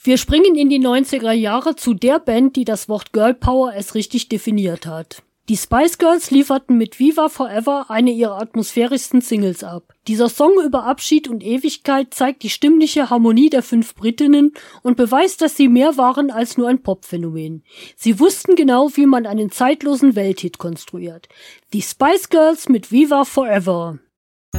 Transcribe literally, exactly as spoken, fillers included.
Wir springen in die neunziger Jahre zu der Band, die das Wort Girl Power erst richtig definiert hat. Die Spice Girls lieferten mit Viva Forever eine ihrer atmosphärischsten Singles ab. Dieser Song über Abschied und Ewigkeit zeigt die stimmliche Harmonie der fünf Britinnen und beweist, dass sie mehr waren als nur ein Popphänomen. Sie wussten genau, wie man einen zeitlosen Welthit konstruiert. Die Spice Girls mit Viva Forever.